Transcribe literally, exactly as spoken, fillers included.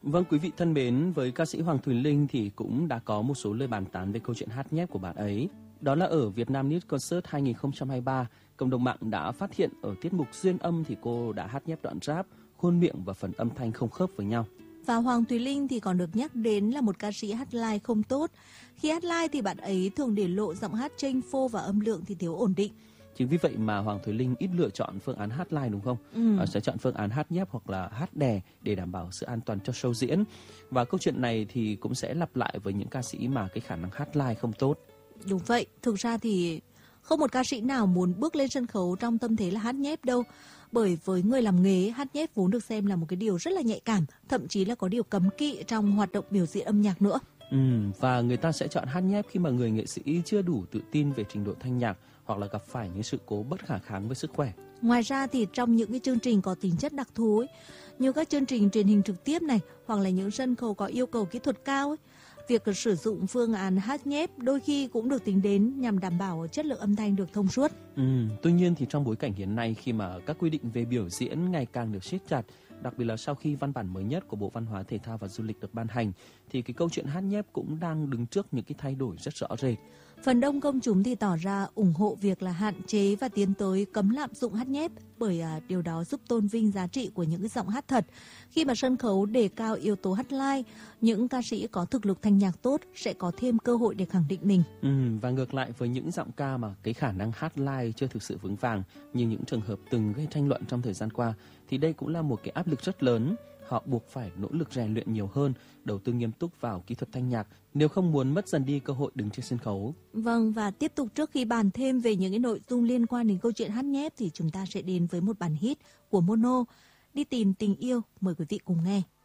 Vâng, quý vị thân mến, với ca sĩ Hoàng Thùy Linh thì cũng đã có một số lời bàn tán về câu chuyện hát nhép của bạn ấy. Đó là ở Việt Nam News Concert hai không hai ba, cộng đồng mạng đã phát hiện ở tiết mục Duyên Âm thì cô đã hát nhép đoạn rap, khuôn miệng và phần âm thanh không khớp với nhau. Và Hoàng Thùy Linh thì còn được nhắc đến là một ca sĩ hát live không tốt. Khi hát live thì bạn ấy thường để lộ giọng hát chênh phô và âm lượng thì thiếu ổn định. Chính vì vậy mà Hoàng Thùy Linh ít lựa chọn phương án hát live đúng không? Ừ. À, sẽ chọn phương án hát nhép hoặc là hát đè để đảm bảo sự an toàn cho show diễn. Và câu chuyện này thì cũng sẽ lặp lại với những ca sĩ mà cái khả năng hát live không tốt. Đúng vậy, thực ra thì không một ca sĩ nào muốn bước lên sân khấu trong tâm thế là hát nhép đâu. Bởi với người làm nghề, hát nhép vốn được xem là một cái điều rất là nhạy cảm, thậm chí là có điều cấm kỵ trong hoạt động biểu diễn âm nhạc nữa. Ừ, và người ta sẽ chọn hát nhép khi mà người nghệ sĩ chưa đủ tự tin về trình độ thanh nhạc hoặc là gặp phải những sự cố bất khả kháng với sức khỏe. Ngoài ra thì trong những cái chương trình có tính chất đặc thù ấy, như các chương trình truyền hình trực tiếp này hoặc là những sân khấu có yêu cầu kỹ thuật cao ấy, việc sử dụng phương án hát nhép đôi khi cũng được tính đến nhằm đảm bảo chất lượng âm thanh được thông suốt. Ừ, tuy nhiên thì trong bối cảnh hiện nay khi mà các quy định về biểu diễn ngày càng được siết chặt, đặc biệt là sau khi văn bản mới nhất của Bộ Văn hóa Thể thao và Du lịch được ban hành, thì cái câu chuyện hát nhép cũng đang đứng trước những cái thay đổi rất rõ rệt. Phần đông công chúng thì tỏ ra ủng hộ việc là hạn chế và tiến tới cấm lạm dụng hát nhép, bởi à, điều đó giúp tôn vinh giá trị của những cái giọng hát thật. Khi mà sân khấu đề cao yếu tố hát live, những ca sĩ có thực lực thanh nhạc tốt sẽ có thêm cơ hội để khẳng định mình. Ừ, và ngược lại với những giọng ca mà cái khả năng hát live chưa thực sự vững vàng như những trường hợp từng gây tranh luận trong thời gian qua, thì đây cũng là một cái áp lực rất lớn. Họ buộc phải nỗ lực rèn luyện nhiều hơn, đầu tư nghiêm túc vào kỹ thuật thanh nhạc nếu không muốn mất dần đi cơ hội đứng trên sân khấu. Vâng, và tiếp tục trước khi bàn thêm về những cái nội dung liên quan đến câu chuyện hát nhép thì chúng ta sẽ đến với một bản hit của Mono, Đi tìm tình yêu. Mời quý vị cùng nghe.